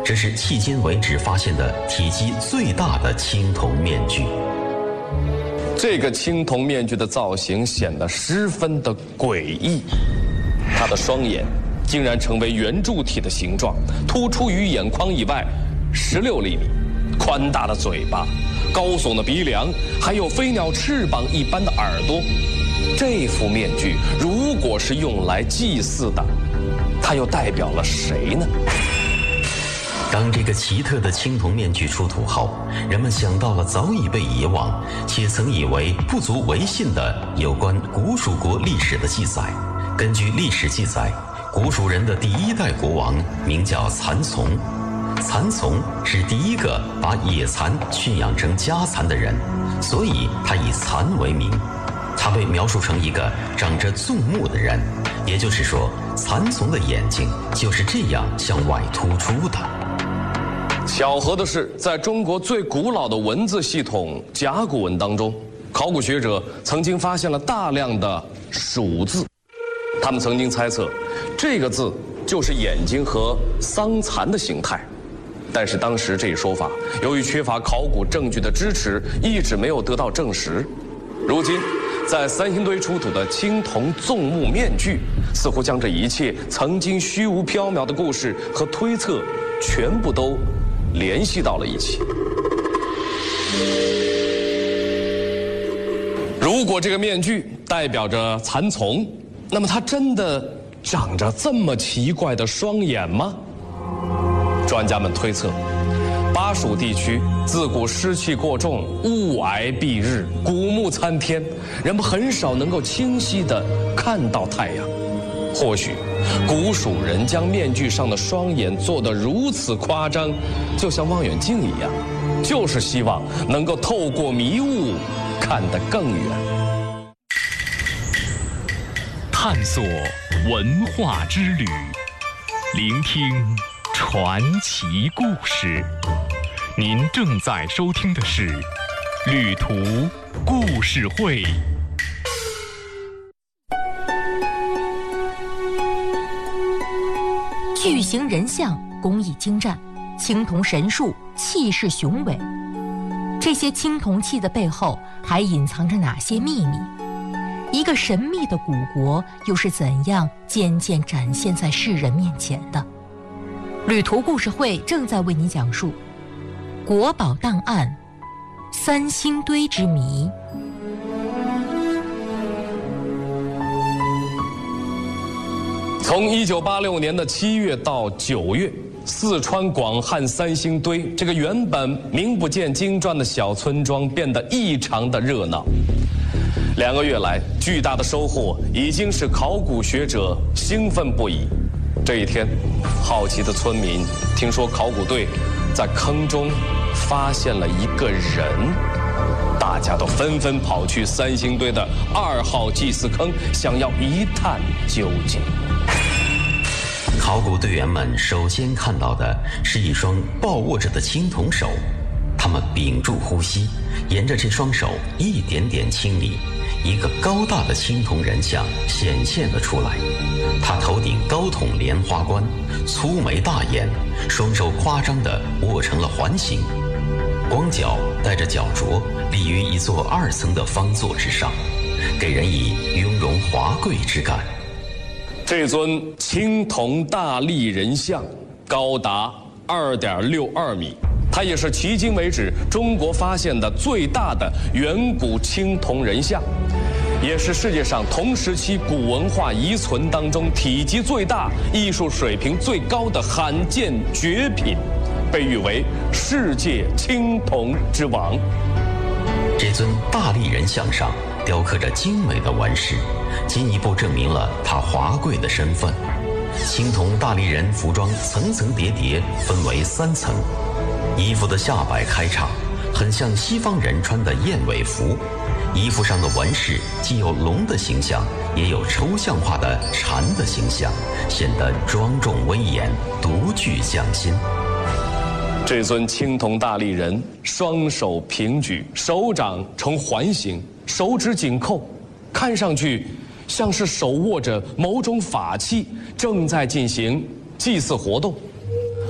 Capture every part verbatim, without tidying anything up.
这是迄今为止发现的体积最大的青铜面具。 这个青铜面具的造型显得十分的诡异，它的双眼竟然成为圆柱体的形状，突出于眼眶以外十六厘米，宽大的嘴巴，高耸的鼻梁，还有飞鸟翅膀一般的耳朵。这副面具如果是用来祭祀的，它又代表了谁呢？ 当这个奇特的青铜面具出土后，人们想到了早已被遗忘且曾以为不足为信的有关古蜀国历史的记载。根据历史记载，古蜀人的第一代国王名叫蚕丛，蚕丛是第一个把野蚕驯养成家蚕的人，所以他以蚕为名。他被描述成一个长着纵目的人，也就是说，蚕丛的眼睛就是这样向外突出的。 巧合的是，在中国最古老的文字系统甲骨文当中，考古学者曾经发现了大量的蜀字。他们曾经猜测，这个字就是眼睛和桑蚕的形态。但是当时这一说法，由于缺乏考古证据的支持，一直没有得到证实。如今，在三星堆出土的青铜纵目面具，似乎将这一切曾经虚无缥缈的故事和推测，全部都联系到了一起。如果这个面具代表着蚕丛，那么它真的长着这么奇怪的双眼吗？专家们推测，巴蜀地区自古湿气过重，雾霭蔽日，古木参天，人们很少能够清晰地看到太阳。或许古蜀人将面具上的双眼做得如此夸张，就像望远镜一样，就是希望能够透过迷雾看得更远。 探索文化之旅，聆听传奇故事。您正在收听的是《旅途故事会》。 巨型人像工艺精湛，青铜神树气势雄伟。这些青铜器的背后还隐藏着哪些秘密？一个神秘的古国又是怎样渐渐展现在世人面前的？旅途故事会正在为你讲述国宝档案三星堆之谜。 从一九八六年的七月到九月，四川广汉三星堆这个原本名不见经传的小村庄变得异常的热闹。两个月来，巨大的收获已经使考古学者兴奋不已。这一天，好奇的村民听说考古队在坑中发现了一个人，大家都纷纷跑去三星堆的二号祭祀坑，想要一探究竟。 考古队员们首先看到的是一双抱握着的青铜手，他们屏住呼吸，沿着这双手一点点清理，一个高大的青铜人像显现了出来。他头顶高筒莲花冠，粗眉大眼，双手夸张地握成了环形，光脚带着脚镯，立于一座二层的方座之上，给人以雍容华贵之感。 这尊青铜大立人像高达二点六二米，它也是迄今为止中国发现的最大的远古青铜人像，也是世界上同时期古文化遗存当中体积最大、艺术水平最高的罕见绝品，被誉为世界青铜之王。 这尊大立人像上雕刻着精美的纹饰，进一步证明了他华贵的身份。青铜大立人服装层层叠叠，分为三层，衣服的下摆开叉，很像西方人穿的燕尾服。衣服上的纹饰既有龙的形象，也有抽象化的蝉的形象，显得庄重威严，独具匠心。 这尊青铜大立人双手平举，手掌呈环形，手指紧扣，看上去像是手握着某种法器，正在进行祭祀活动。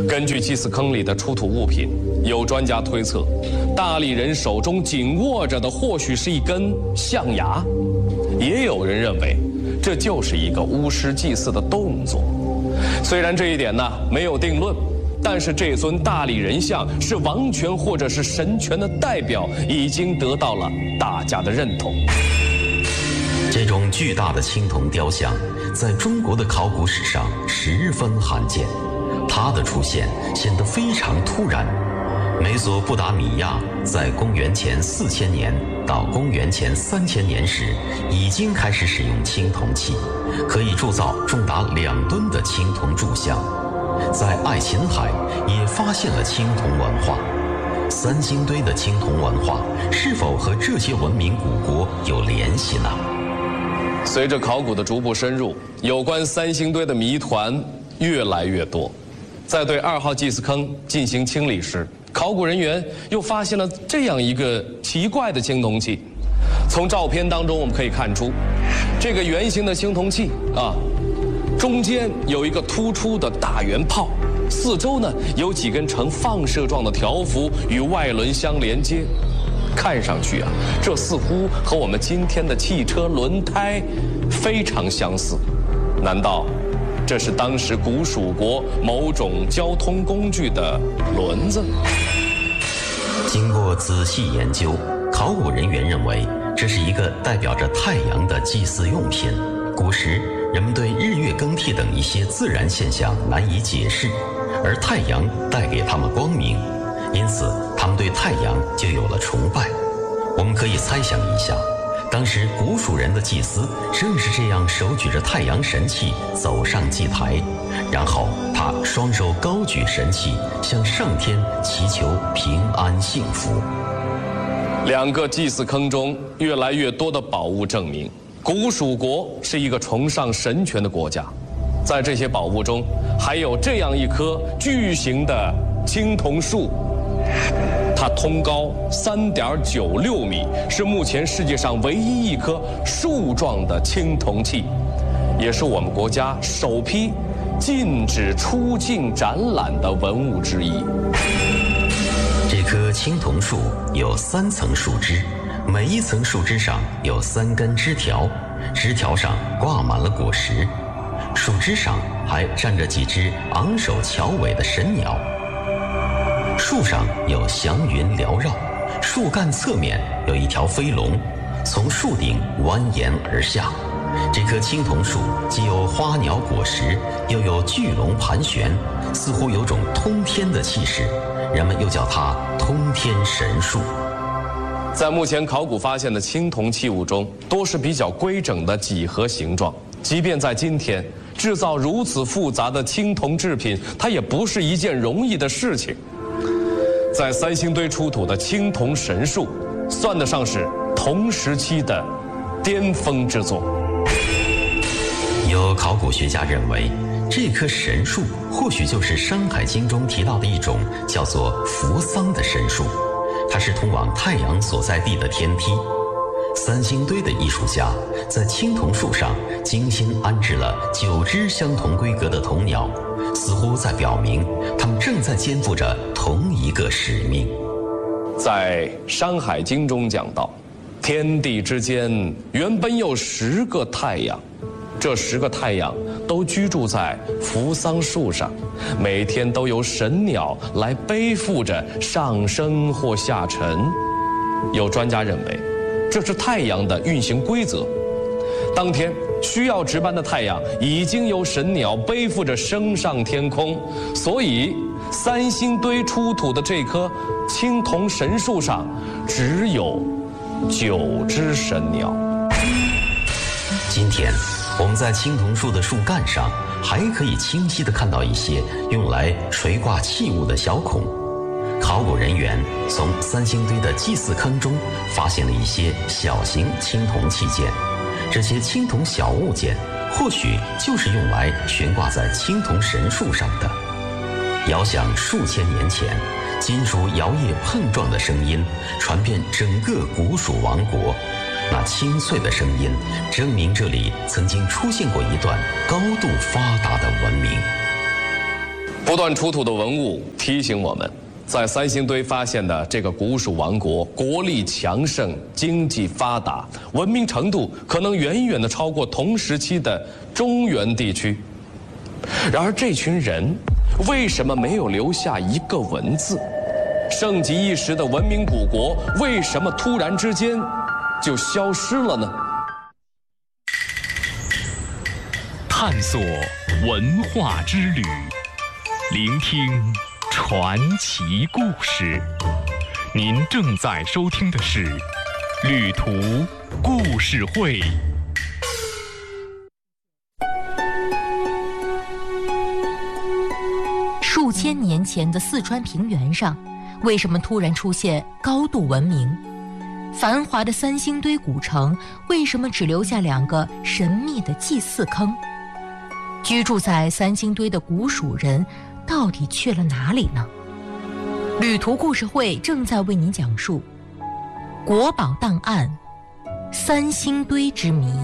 根据祭祀坑里的出土物品，有专家推测，大力人手中紧握着的或许是一根象牙，也有人认为这就是一个巫师祭祀的动作。虽然这一点呢没有定论，但是这尊大力人像是王权或者是神权的代表，已经得到了大家的认同。 这种巨大的青铜雕像在中国的考古史上十分罕见，它的出现显得非常突然。美索不达米亚在公元前四千年到公元前三千年时，已经开始使用青铜器，可以铸造重达两吨的青铜铸像。在爱琴海也发现了青铜文化。三星堆的青铜文化是否和这些文明古国有联系呢？ 随着考古的逐步深入，有关三星堆的谜团越来越多。在对二号祭祀坑进行清理时，考古人员又发现了这样一个奇怪的青铜器。从照片当中我们可以看出，这个圆形的青铜器啊，中间有一个突出的大圆炮，四周呢有几根呈放射状的条幅与外轮相连接。看上去啊，这似乎和我们今天的汽车轮胎非常相似。难道这是当时古蜀国某种交通工具的轮子？ 经过仔细研究，考古人员认为这是一个代表着太阳的祭祀用品。古时人们对日月更替等一些自然现象难以解释，而太阳带给他们光明，因此他们对太阳就有了崇拜。我们可以猜想一下，当时古蜀人的祭司正是这样手举着太阳神器走上祭台，然后他双手高举神器，向上天祈求平安幸福。 两个祭祀坑中越来越多的宝物证明，古蜀国是一个崇尚神权的国家。在这些宝物中，还有这样一棵巨型的青铜树，它通高三点九六米，是目前世界上唯一一棵树状的青铜器，也是我们国家首批禁止出境展览的文物之一。 这棵青铜树有三层树枝，每一层树枝上有三根枝条，枝条上挂满了果实，树枝上还站着几只昂首翘尾的神鸟。树上有祥云缭绕，树干侧面有一条飞龙从树顶蜿蜒而下。这棵青铜树既有花鸟果实，又有巨龙盘旋，似乎有种通天的气势，人们又叫它通天神树。 在目前考古发现的青铜器物中，多是比较规整的几何形状。即便在今天，制造如此复杂的青铜制品，它也不是一件容易的事情。在三星堆出土的青铜神树，算得上是同时期的巅峰之作。 有考古学家认为，这棵神树或许就是《山海经》中提到的一种叫做扶桑的神树，它是通往太阳所在地的天梯。三星堆的艺术家在青铜树上精心安置了九只相同规格的铜鸟，似乎在表明他们正在肩负着同一个使命。 在《山海经》中讲到，天地之间原本有十个太阳，这十个太阳都居住在扶桑树上，每天都由神鸟来背负着上升或下沉。有专家认为，这是太阳的运行规则。当天需要值班的太阳已经由神鸟背负着升上天空，所以三星堆出土的这棵青铜神树上只有九只神鸟。 今天我们在青铜树的树干上还可以清晰地看到一些用来垂挂器物的小孔。考古人员从三星堆的祭祀坑中发现了一些小型青铜器件，这些青铜小物件或许就是用来悬挂在青铜神树上的。遥想数千年前，金属摇曳碰撞的声音传遍整个古蜀王国，那清脆的声音证明这里曾经出现过一段高度发达的文明。 不断出土的文物提醒我们，在三星堆发现的这个古蜀王国，国力强盛，经济发达，文明程度可能远远的超过同时期的中原地区。然而这群人为什么没有留下一个文字？盛极一时的文明古国为什么突然之间就消失了呢？ 探索文化之旅，聆听传奇故事。您正在收听的是《旅途故事会》。 数千年前的四川平原上，为什么突然出现高度文明？繁华的三星堆古城为什么只留下两个神秘的祭祀坑？居住在三星堆的古蜀人到底去了哪里呢？旅途故事会正在为您讲述国宝档案三星堆之谜。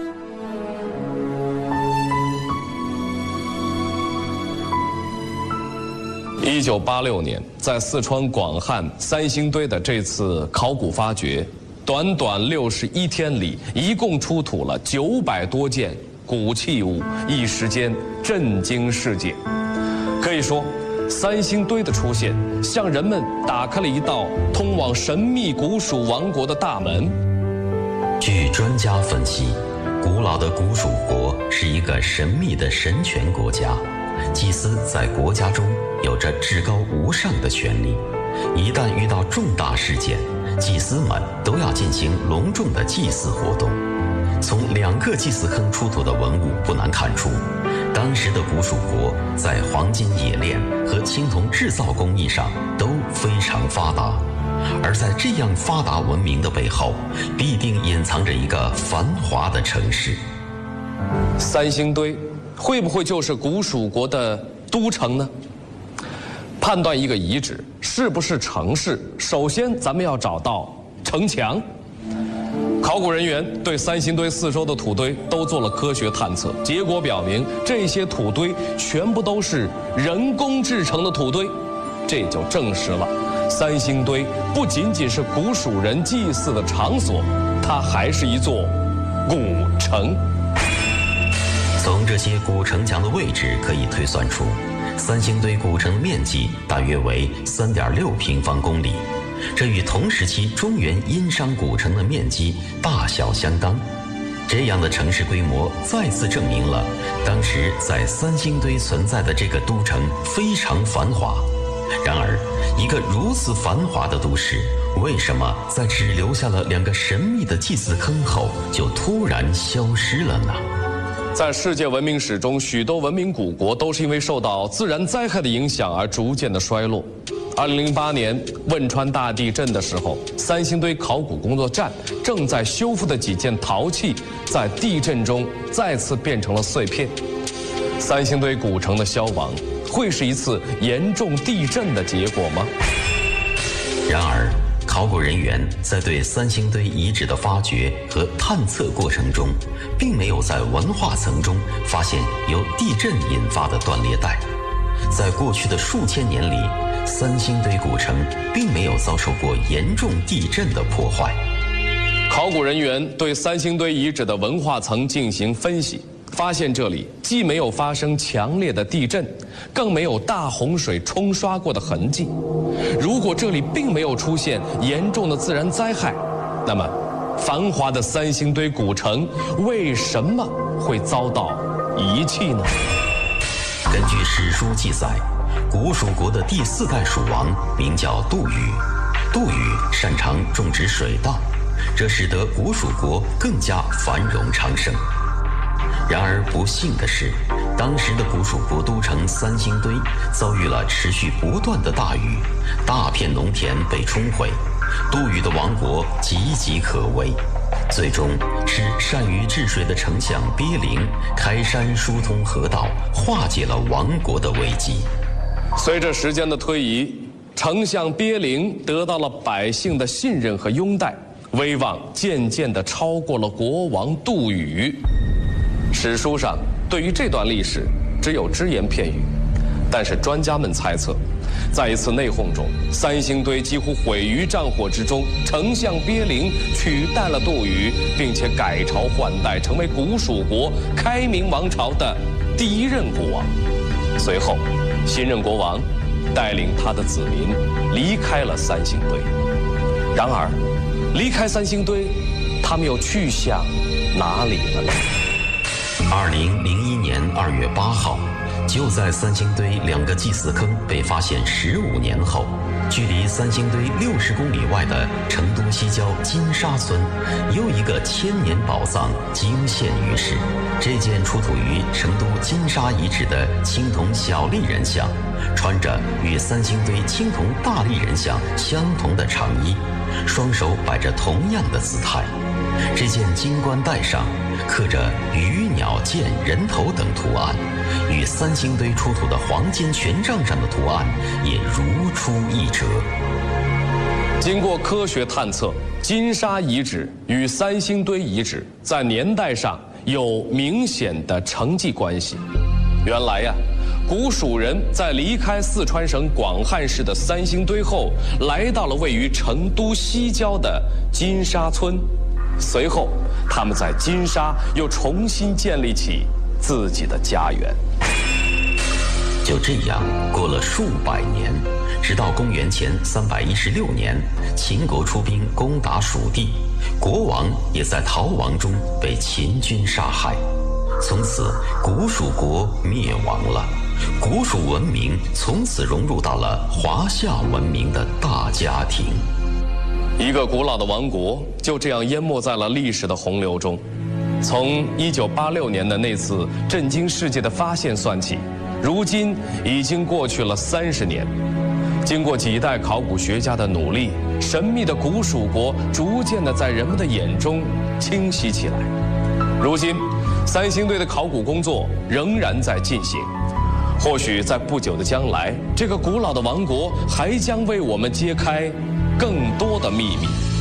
一九八六年，在四川广汉三星堆的这次考古发掘，短短六十一天里，一共出土了九百多件古器物，一时间震惊世界。可以说，三星堆的出现向人们打开了一道通往神秘古蜀王国的大门。 据专家分析，古老的古蜀国是一个神秘的神权国家，祭司在国家中有着至高无上的权力，一旦遇到重大事件，祭司们都要进行隆重的祭祀活动。从两个祭祀坑出土的文物不难看出，当时的古蜀国在黄金冶炼和青铜制造工艺上都非常发达，而在这样发达文明的背后，必定隐藏着一个繁华的城市。 三星堆会不会就是古蜀国的都城呢？判断一个遗址是不是城市，首先咱们要找到城墙。考古人员对三星堆四周的土堆都做了科学探测，结果表明这些土堆全部都是人工制成的土堆，这就证实了三星堆不仅仅是古蜀人祭祀的场所，它还是一座古城。 从这些古城墙的位置可以推算出，三星堆古城面积大约为 三点六平方公里，这与同时期中原殷商古城的面积大小相当。这样的城市规模再次证明了当时在三星堆存在的这个都城非常繁华。然而，一个如此繁华的都市，为什么在只留下了两个神秘的祭祀坑后，就突然消失了呢？ 在世界文明史中，许多文明古国都是因为受到自然灾害的影响而逐渐的衰落。二零零八年汶川大地震的时候，三星堆考古工作站正在修复的几件陶器，在地震中再次变成了碎片。三星堆古城的消亡，会是一次严重地震的结果吗？ 然而，考古人员在对三星堆遗址的发掘和探测过程中，并没有在文化层中发现由地震引发的断裂带。在过去的数千年里，三星堆古城并没有遭受过严重地震的破坏。 考古人员对三星堆遗址的文化层进行分析，发现这里既没有发生强烈的地震，更没有大洪水冲刷过的痕迹。如果这里并没有出现严重的自然灾害，那么繁华的三星堆古城为什么会遭到遗弃呢？ 根据史书记载，古蜀国的第四代蜀王名叫杜宇，杜宇擅长种植水稻，这使得古蜀国更加繁荣昌盛。然而不幸的是，当时的古蜀国都城三星堆遭遇了持续不断的大雨，大片农田被冲毁，杜宇的王国岌岌可危。最终是善于治水的丞相鳖灵开山疏通河道，化解了亡国的危机。 随着时间的推移，丞相鳖灵得到了百姓的信任和拥戴，威望渐渐地超过了国王杜宇。史书上对于这段历史只有只言片语， 但是专家们猜测，在一次内讧中，三星堆几乎毁于战火之中，丞相鳖灵取代了杜宇，并且改朝换代，成为古蜀国开明王朝的第一任国王。随后，新任国王带领他的子民离开了三星堆。然而，离开三星堆，他们又去向哪里了呢？ 二零零一年二月八号，就在三星堆两个祭祀坑被发现十五年后，距离三星堆六十公里外的成都西郊金沙村，又一个千年宝藏惊现于世。这件出土于成都金沙遗址的青铜小立人像，穿着与三星堆青铜大立人像相同的长衣，双手摆着同样的姿态。这件金冠带上刻着鱼、鸟、剑、人头等图案，与三星堆出土的黄金权杖上的图案也如出一辙。 经过科学探测，金沙遗址与三星堆遗址在年代上有明显的承继关系。原来呀，古蜀人在离开四川省广汉市的三星堆后，来到了位于成都西郊的金沙村。随后，他们在金沙又重新建立起自己的家园。 就这样过了数百年，直到公元前三百一十六年，秦国出兵攻打蜀地，国王也在逃亡中被秦军杀害。从此，古蜀国灭亡了，古蜀文明从此融入到了华夏文明的大家庭。 一个古老的王国就这样淹没在了历史的洪流中。从一九八六年的那次震惊世界的发现算起，如今已经过去了三十年。经过几代考古学家的努力，神秘的古蜀国逐渐地在人们的眼中清晰起来。如今，三星堆的考古工作仍然在进行。或许在不久的将来，这个古老的王国还将为我们揭开更多的秘密。